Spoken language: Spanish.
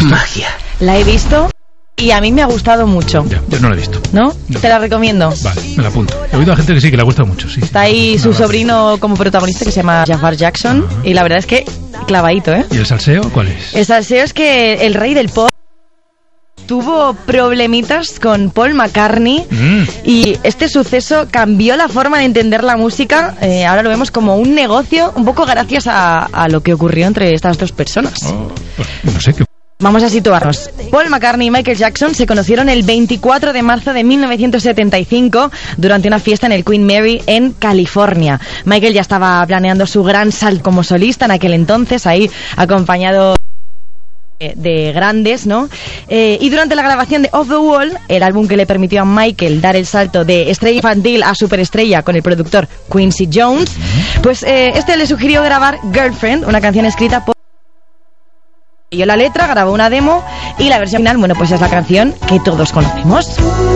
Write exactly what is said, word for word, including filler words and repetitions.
visto? Magia. La he visto y a mí me ha gustado mucho. Ya, yo no la he visto. ¿No? No. Te la recomiendo. Vale, me la apunto. He oído a gente que sí, que le gusta mucho, sí. Está ahí su No, sobrino como protagonista que se llama Jafar Jackson. Ajá. Y la verdad es que clavadito, ¿eh? ¿Y el salseo cuál es? El salseo es que el rey del pop tuvo problemitas con Paul McCartney Mm. y este suceso cambió la forma de entender la música. Eh, ahora lo vemos como un negocio, un poco gracias a, a lo que ocurrió entre estas dos personas. Oh, pues, no sé qué. Vamos a situarnos. Paul McCartney y Michael Jackson se conocieron el veinticuatro de marzo de mil novecientos setenta y cinco durante una fiesta en el Queen Mary en California. Michael ya estaba planeando su gran salto como solista en aquel entonces, ahí acompañado de, de grandes, ¿no? Eh, y durante la grabación de Off the Wall, el álbum que le permitió a Michael dar el salto de estrella infantil a superestrella con el productor Quincy Jones, pues eh, este le sugirió grabar Girlfriend, una canción escrita por... Yo la letra, grabó una demo y la versión final, bueno, pues es la canción que todos conocemos.